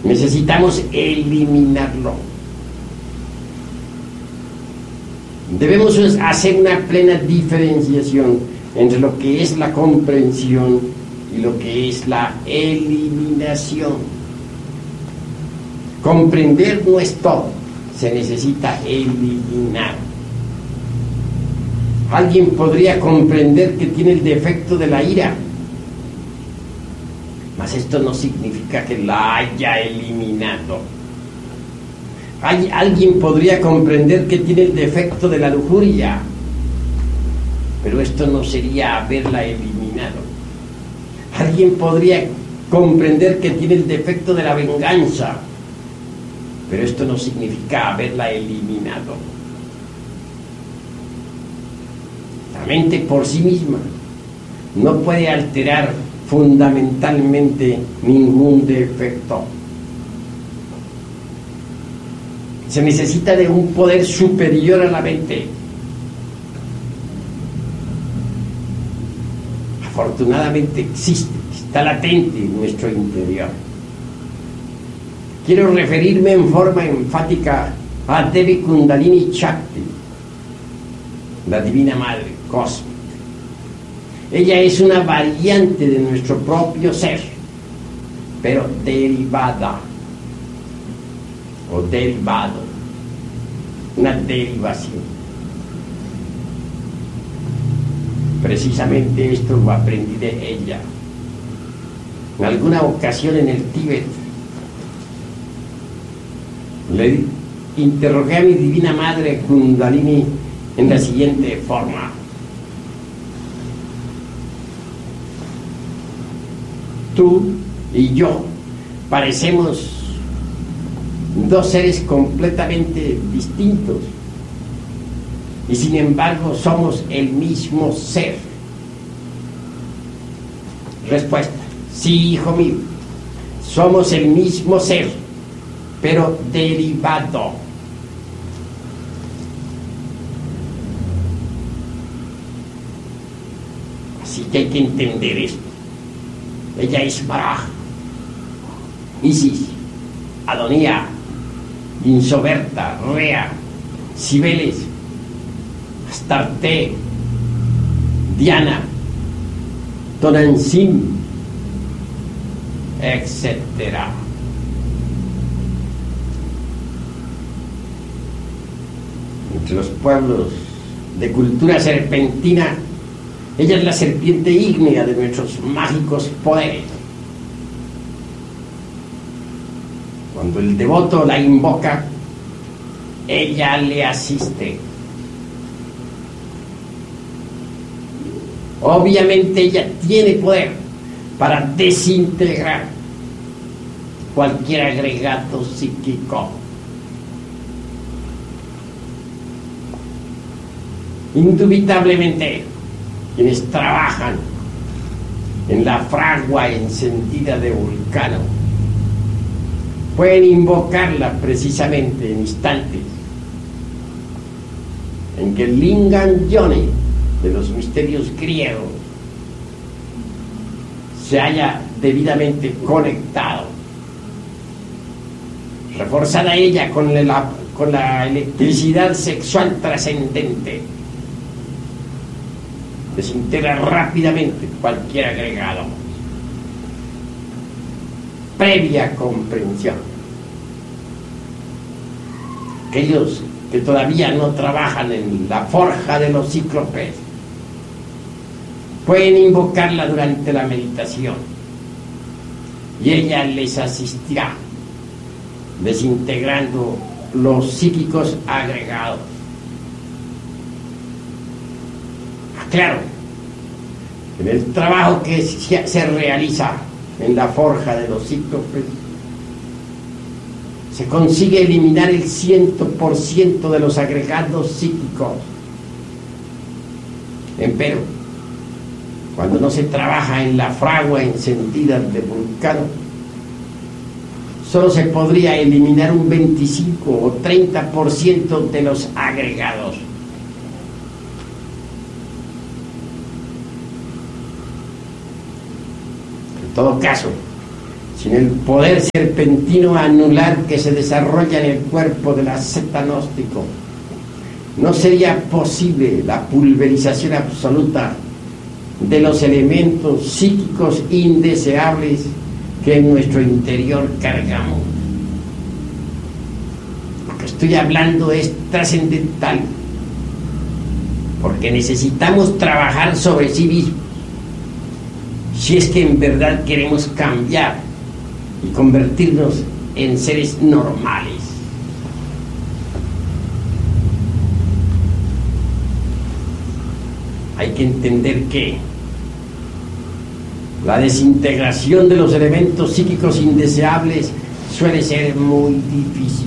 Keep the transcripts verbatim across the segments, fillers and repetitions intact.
Necesitamos eliminarlo. Debemos hacer una plena diferenciación entre lo que es la comprensión y lo que es la eliminación. Comprender no es todo, se necesita eliminar. Alguien podría comprender que tiene el defecto de la ira, mas esto no significa que la haya eliminado. Hay, alguien podría comprender que tiene el defecto de la lujuria, pero esto no sería haberla eliminado. Alguien podría comprender que tiene el defecto de la venganza, pero esto no significa haberla eliminado. La mente por sí misma no puede alterar fundamentalmente ningún defecto. Se necesita de un poder superior a la mente. Afortunadamente existe, está latente en nuestro interior. Quiero referirme en forma enfática a Devi Kundalini Shakti, la Divina Madre Cósmica. Ella es una variante de nuestro propio ser, pero derivada o derivado, una derivación. Precisamente esto lo aprendí de ella. En alguna ocasión en el Tíbet le interrogué a mi Divina Madre Kundalini en la siguiente forma: tú y yo parecemos dos seres completamente distintos y sin embargo somos el mismo ser. Respuesta: sí, hijo mío, somos el mismo ser, pero derivado. Así que hay que entender esto. Ella es Baraj, Isis, Adonía, Insoberta, Rea, Cibeles, Astarte, Diana, Tonantzin, etcétera. Entre los pueblos de cultura serpentina, ella es la serpiente ígnea de nuestros mágicos poderes. Cuando el devoto la invoca, ella le asiste. Obviamente ella tiene poder para desintegrar cualquier agregado psíquico. Indubitablemente, quienes trabajan en la fragua encendida de Vulcano pueden invocarla precisamente en instantes en que el Lingam Yoni de los misterios griegos se haya debidamente conectado, reforzada ella con la, con la electricidad sexual trascendente. Desintegra rápidamente cualquier agregado. Previa comprensión. Aquellos que todavía no trabajan en la forja de los cíclopes pueden invocarla durante la meditación y ella les asistirá desintegrando los psíquicos agregados. Claro, en el trabajo que se realiza en la forja de los cíclopes se consigue eliminar el cien por ciento de los agregados psíquicos. Empero, cuando no se trabaja en la fragua encendida de Vulcano, solo se podría eliminar un veinticinco o treinta por ciento de los agregados. En todo caso, sin el poder serpentino anular que se desarrolla en el cuerpo del asceta gnóstico, no sería posible la pulverización absoluta de los elementos psíquicos indeseables que en nuestro interior cargamos. Lo que estoy hablando es trascendental, porque necesitamos trabajar sobre sí mismos si es que en verdad queremos cambiar y convertirnos en seres normales. Hay que entender que la desintegración de los elementos psíquicos indeseables suele ser muy difícil.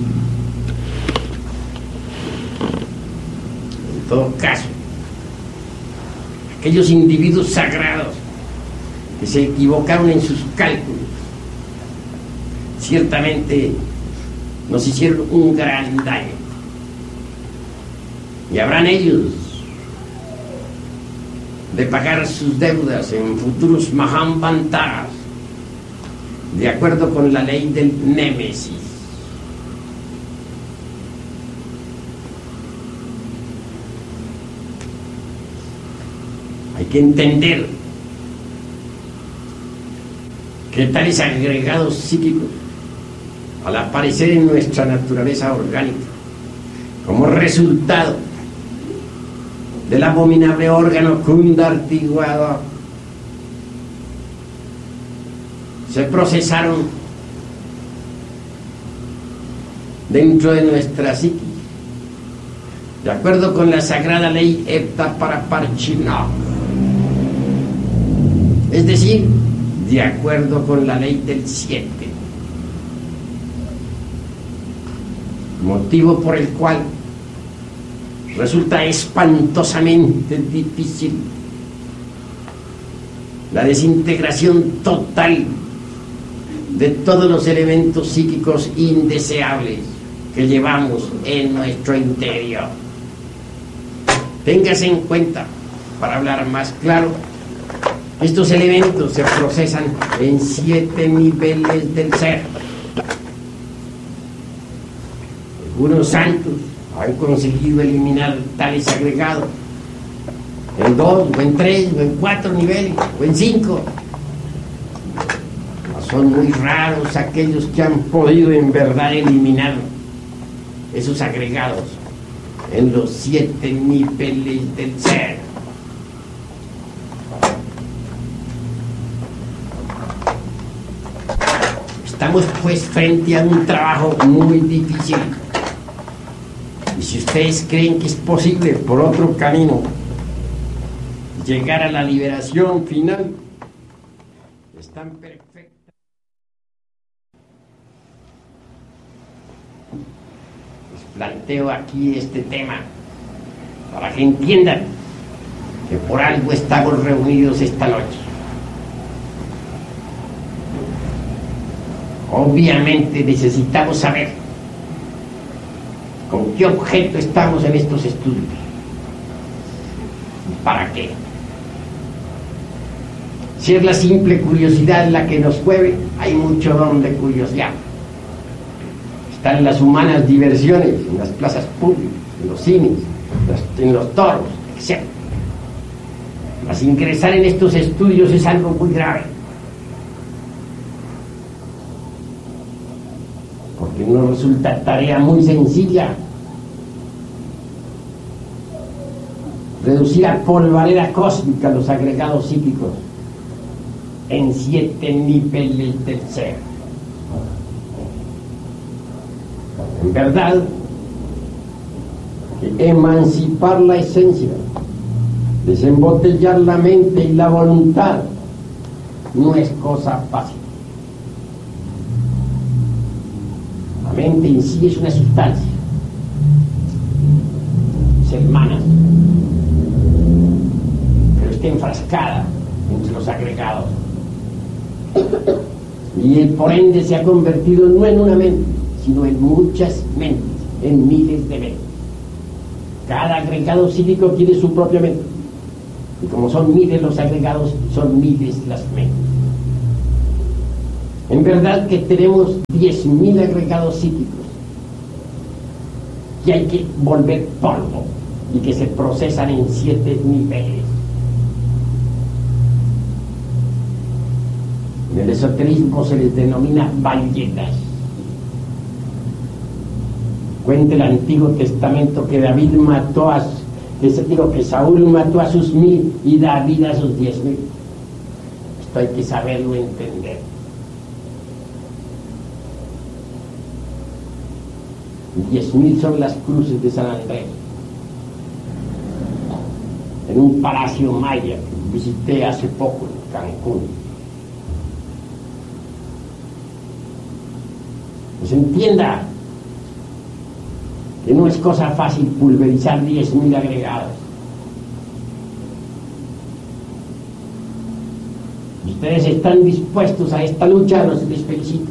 En todo caso, aquellos individuos sagrados que se equivocaron en sus cálculos ciertamente nos hicieron un gran daño, y habrán ellos de pagar sus deudas en futuros Mahambantaras, de acuerdo con la ley del Némesis. Hay que entender que tales agregados psíquicos, al aparecer en nuestra naturaleza orgánica, como resultado del abominable órgano Kundartiguador, se procesaron dentro de nuestra psiquis, de acuerdo con la sagrada ley Hepta Paraparchinok, es decir, de acuerdo con la ley del siete, motivo por el cual resulta espantosamente difícil la desintegración total de todos los elementos psíquicos indeseables que llevamos en nuestro interior. Téngase en cuenta, para hablar más claro, estos elementos se procesan en siete niveles del ser. Algunos santos han conseguido eliminar tales agregados en dos, o en tres, o en cuatro niveles, o en cinco. Son muy raros aquellos que han podido en verdad eliminar esos agregados en los siete niveles del ser. Estamos pues frente a un trabajo muy difícil, y si ustedes creen que es posible por otro camino llegar a la liberación final, están perfectos. Les planteo aquí este tema para que entiendan que por algo estamos reunidos esta noche. Obviamente necesitamos saber con qué objeto estamos en estos estudios y para qué. Si es la simple curiosidad la que nos mueve, hay mucho donde curiosear. Están las humanas diversiones en las plazas públicas, en los cines, en los toros, etcétera. Mas ingresar en estos estudios es algo muy grave, porque no resulta tarea muy sencilla reducir a polvareda cósmica los agregados psíquicos en siete niveles del ser. En verdad, que emancipar la esencia, desembotellar la mente y la voluntad, no es cosa fácil. La mente en sí es una sustancia, se hermana, pero está enfrascada entre los agregados, y por ende se ha convertido no en una mente, sino en muchas mentes, en miles de mentes. Cada agregado psíquico tiene su propia mente, y como son miles los agregados, son miles las mentes. En verdad que tenemos diez mil agregados psíquicos que hay que volver polvo y que se procesan en siete niveles. En el esoterismo se les denomina ballenas. Cuenta el Antiguo Testamento que David mató a, que, digo, que Saúl mató a sus mil y David a sus diez mil. Esto hay que saberlo entender. Diez mil son las cruces de San Andrés. En un palacio maya que visité hace poco en Cancún. Pues entienda que no es cosa fácil pulverizar diez mil agregados. Ustedes están dispuestos a esta lucha, los les felicito.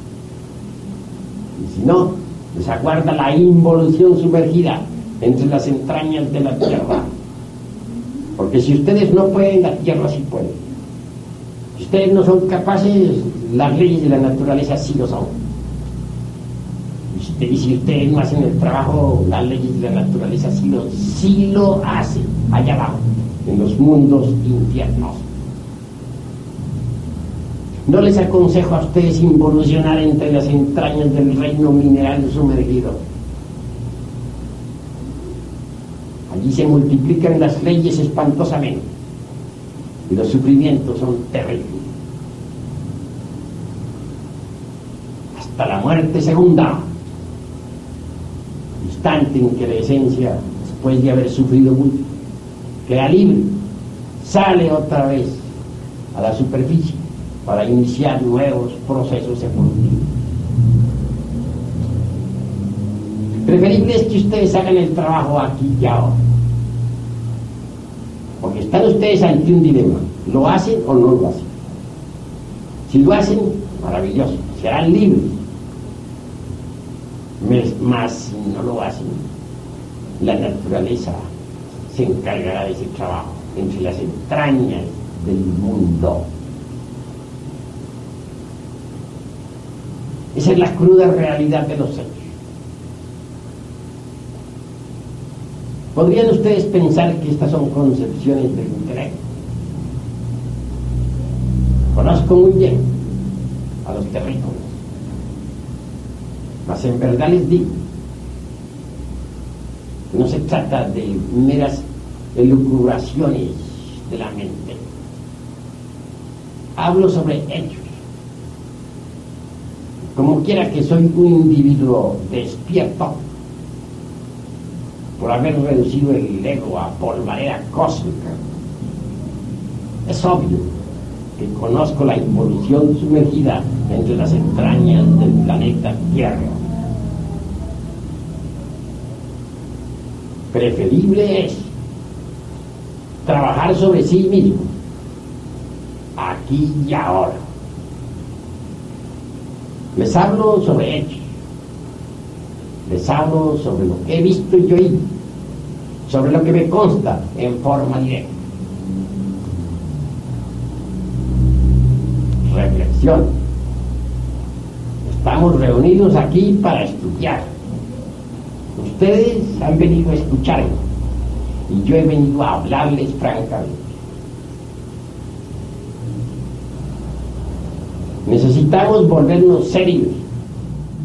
Y si no, les aguarda la involución sumergida entre las entrañas de la tierra. Porque si ustedes no pueden, la tierra sí puede. Si ustedes no son capaces, las leyes de la naturaleza sí lo son. Y si ustedes no hacen el trabajo, las leyes de la naturaleza sí lo, sí lo hacen, allá abajo, en los mundos infiernos. No les aconsejo a ustedes involucionar entre las entrañas del reino mineral sumergido. Allí se multiplican las leyes espantosamente y los sufrimientos son terribles. Hasta la muerte segunda, instante en que la esencia, después de haber sufrido mucho, queda libre, sale otra vez a la superficie para iniciar nuevos procesos evolutivos. Preferible es que ustedes hagan el trabajo aquí y ahora, porque están ustedes ante un dilema: ¿lo hacen o no lo hacen? Si lo hacen, maravilloso, serán libres. Más si no lo hacen, la naturaleza se encargará de ese trabajo entre las entrañas del mundo. Esa es la cruda realidad de los hechos. ¿Podrían ustedes pensar que estas son concepciones del intelecto? Conozco muy bien a los terrícolas, mas en verdad les digo que no se trata de meras elucubraciones de la mente. Hablo sobre hechos. Como quiera que soy un individuo despierto, por haber reducido el ego a polvareda cósmica, es obvio que conozco la involución sumergida entre las entrañas del planeta Tierra. Preferible es trabajar sobre sí mismo, aquí y ahora. Les hablo sobre hechos, les hablo sobre lo que he visto y oído, sobre lo que me consta en forma directa. Reflexión. Estamos reunidos aquí para estudiar. Ustedes han venido a escucharme y yo he venido a hablarles francamente. Necesitamos volvernos serios